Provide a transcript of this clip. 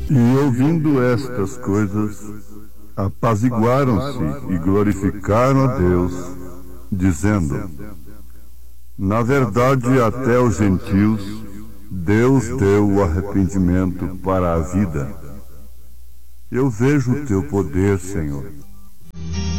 E ouvindo estas coisas, apaziguaram-se e glorificaram a Deus, dizendo: na verdade, até os gentios, Deus deu o arrependimento para a vida. Eu vejo o teu poder, Senhor.